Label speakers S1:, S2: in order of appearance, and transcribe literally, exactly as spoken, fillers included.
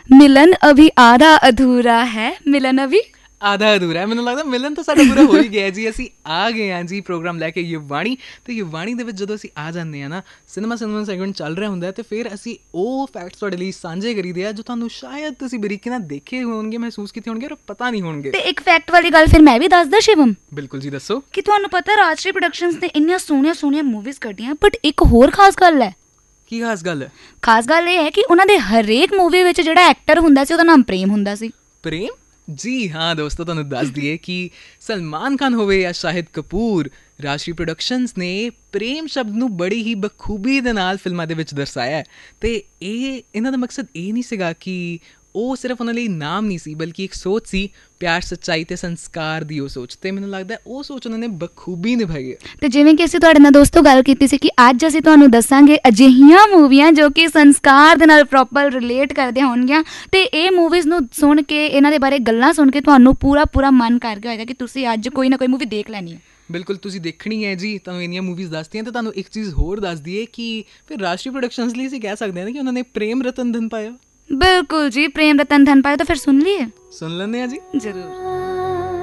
S1: ਮਿਲਨ ਅਭੀ ਆਧਾ ਅਧੂਰਾ ਹੈ। ਮਿਲਨ ਅਭੀ
S2: ਆਧਾ ਅਧੂਰਾ ਹੈ। ਮੈਨੂੰ ਲੱਗਦਾ ਮਿਲਣ ਤਾਂ ਸਾਡਾ ਪੂਰਾ ਹੋ ਹੀ ਗਿਆ ਜੀ। ਅਸੀਂ ਆ ਗਏ ਹਾਂ ਜੀ ਪ੍ਰੋਗਰਾਮ ਲੈ ਕੇ ਯੁਵਾਣੀ। ਅਤੇ ਯੁਵਾਣੀ ਦੇ ਵਿੱਚ ਜਦੋਂ ਅਸੀਂ ਆ ਜਾਂਦੇ ਹਾਂ ਨਾ, ਸਿਨੇਮਾ ਸਿਨੇਮਾ ਸੈਗਮੈਂਟ ਚੱਲ ਰਿਹਾ ਹੁੰਦਾ, ਅਤੇ ਫਿਰ ਅਸੀਂ ਉਹ ਫੈਕਟਸ ਤੁਹਾਡੇ ਲਈ ਸਾਂਝੇ ਕਰੀਦੇ ਆ ਜੋ ਤੁਹਾਨੂੰ ਸ਼ਾਇਦ ਤੁਸੀਂ ਬਰੀਕੀ ਨਾਲ ਦੇਖੇ ਹੋਣਗੇ, ਮਹਿਸੂਸ ਕੀਤੇ ਹੋਣਗੇ, ਔਰ ਪਤਾ ਨਹੀਂ ਹੋਣਗੇ।
S1: ਤੇ ਇੱਕ ਫੈਕਟ ਵਾਲੀ ਗੱਲ ਫਿਰ ਮੈਂ ਵੀ ਦੱਸਦਾ ਸ਼ਿਵਮ।
S2: ਬਿਲਕੁਲ ਜੀ, ਦੱਸੋ।
S1: ਕਿ ਤੁਹਾਨੂੰ ਪਤਾ ਰਾਜਸ਼ਰੀ ਪ੍ਰੋਡਕਸ਼ਨਸ ਨੇ ਇੰਨੀਆਂ ਸੋਹਣੀਆਂ ਸੋਹਣੀਆਂ ਮੂਵੀਜ਼ ਕੱਢੀਆਂ, ਬਟ ਇੱਕ ਹੋਰ ਖਾਸ ਗੱਲ ਹੈ।
S2: ਕੀ ਖਾਸ ਗੱਲ ਹੈ?
S1: ਖਾਸ ਗੱਲ ਇਹ ਹੈ ਕਿ ਉਹਨਾਂ ਦੇ ਹਰੇਕ ਮੂਵੀ ਵਿੱਚ ਜਿਹੜਾ ਐਕਟਰ ਹੁੰਦਾ ਸੀ ਉਹਦਾ ਨਾਮ ਪ੍ਰੇਮ ਹੁੰਦਾ ਸੀ।
S2: ਪ੍ਰੇਮ? ਜੀ ਹਾਂ ਦੋਸਤੋ, ਤੁਹਾਨੂੰ ਦੱਸ ਦਈਏ ਕਿ ਸਲਮਾਨ ਖਾਨ ਹੋਵੇ ਜਾਂ ਸ਼ਾਹਿਦ ਕਪੂਰ, ਰਾਜਸ਼ਰੀ ਪ੍ਰੋਡਕਸ਼ਨਸ ਨੇ ਪ੍ਰੇਮ ਸ਼ਬਦ ਨੂੰ ਬੜੀ ਹੀ ਬਖੂਬੀ ਦੇ ਨਾਲ ਫਿਲਮਾਂ ਦੇ ਵਿੱਚ ਦਰਸਾਇਆ। ਅਤੇ ਇਹ ਇਹਨਾਂ ਦਾ ਮਕਸਦ ਇਹ ਨਹੀਂ ਸੀਗਾ ਕਿ ਉਹ ਸਿਰਫ ਉਹਨਾਂ ਲਈ ਨਾਮ ਨਹੀਂ ਸੀ, ਬਲਕਿ ਇੱਕ ਸੋਚ ਸੀ, ਪਿਆਰ, ਸੱਚਾਈ ਅਤੇ ਸੰਸਕਾਰ ਦੀ ਉਹ ਸੋਚ। ਅਤੇ ਮੈਨੂੰ ਲੱਗਦਾ ਉਹ ਸੋਚ ਉਹਨਾਂ ਨੇ ਬਖੂਬੀ ਨਿਭਾਈ ਹੈ।
S1: ਅਤੇ ਜਿਵੇਂ ਕਿ ਅਸੀਂ ਤੁਹਾਡੇ ਨਾਲ ਦੋਸਤੋ ਗੱਲ ਕੀਤੀ ਸੀ ਕਿ ਅੱਜ ਅਸੀਂ ਤੁਹਾਨੂੰ ਦੱਸਾਂਗੇ ਅਜਿਹੀਆਂ ਮੂਵੀਆਂ ਜੋ ਕਿ ਸੰਸਕਾਰ ਦੇ ਨਾਲ ਪ੍ਰੋਪਰ ਰਿਲੇਟ ਕਰਦੀਆਂ ਹੋਣਗੀਆਂ। ਅਤੇ ਇਹ ਮੂਵੀਜ਼ ਨੂੰ ਸੁਣ ਕੇ, ਇਹਨਾਂ ਦੇ ਬਾਰੇ ਗੱਲਾਂ ਸੁਣ ਕੇ ਤੁਹਾਨੂੰ ਪੂਰਾ ਪੂਰਾ ਮਨ ਕਰ ਗਿਆ ਹੋਏਗਾ ਕਿ ਤੁਸੀਂ ਅੱਜ ਕੋਈ ਨਾ ਕੋਈ ਮੂਵੀ ਦੇਖ ਲੈਣੀ ਹੈ।
S2: ਬਿਲਕੁਲ, ਤੁਸੀਂ ਦੇਖਣੀ ਹੈ ਜੀ। ਤੁਹਾਨੂੰ ਇੰਨੀਆਂ ਮੂਵੀਜ਼ ਦੱਸਦੀਆਂ, ਅਤੇ ਤੁਹਾਨੂੰ ਇੱਕ ਚੀਜ਼ ਹੋਰ ਦੱਸ ਦਈਏ ਕਿ ਫਿਰ ਰਾਜਸ਼ਰੀ ਪ੍ਰੋਡਕਸ਼ਨਸ ਲਈ ਅਸੀਂ ਕਹਿ ਸਕਦੇ ਹਾਂ ਕਿ ਉਹਨਾਂ ਨੇ ਪ੍ਰੇਮ ਰਤਨ ਧਨ ਪਾਇਆ।
S1: ਬਿਲਕੁਲ ਜੀ, ਪ੍ਰੇਮ ਰਤਨ ਧਨ ਪਾਇਆ। ਤਾਂ ਫਿਰ ਸੁਣ ਲਈਏ?
S2: ਸੁਣ ਲੈਂਦੇ ਹਾਂ ਜੀ,
S1: ਜ਼ਰੂਰ।